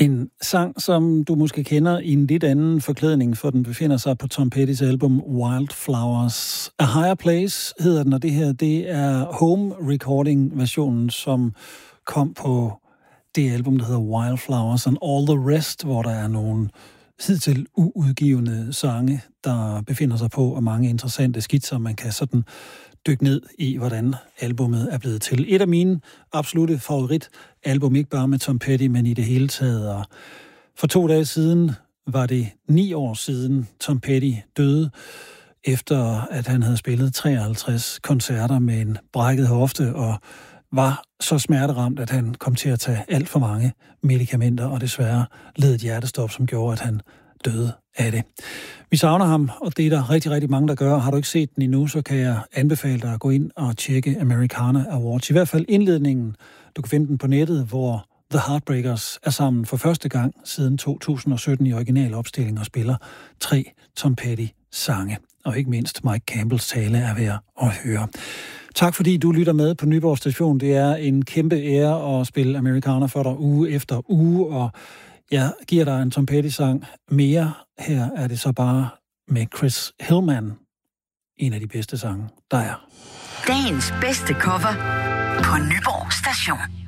En sang, som du måske kender i en lidt anden forklædning, for den befinder sig på Tom Pettys album Wildflowers. A Higher Place hedder den, og det her, det er home recording-versionen, som kom på det album, der hedder Wildflowers and All the Rest, hvor der er nogle hidtil uudgivende sange, der befinder sig på, og mange interessante skitser. Man kan sådan dykke ned i, hvordan albumet er blevet til. Et af mine absolutte favoritalbum, ikke bare med Tom Petty, men i det hele taget. Og for 2 dage siden var det 9 år siden Tom Petty døde, efter at han havde spillet 53 koncerter med en brækket hofte, og var så smerteramt, at han kom til at tage alt for mange medicamenter, og desværre led et hjertestop, som gjorde, at han døde af det. Vi savner ham, og det er der rigtig, rigtig mange, der gør. Har du ikke set den endnu, så kan jeg anbefale dig at gå ind og tjekke Americana Awards. I hvert fald indledningen. Du kan finde den på nettet, hvor The Heartbreakers er sammen for første gang siden 2017 i original opstilling og spiller 3 Tom Petty-sange. Og ikke mindst Mike Campbells tale er værd at høre. Tak fordi du lytter med på Nyborg Station. Det er en kæmpe ære at spille Americana for dig uge efter uge, og jeg giver dig en Tom Petty-sang mere. Her er det så bare med Chris Hillman. En af de bedste sange, der er. Dagens bedste cover på Nyborg Station.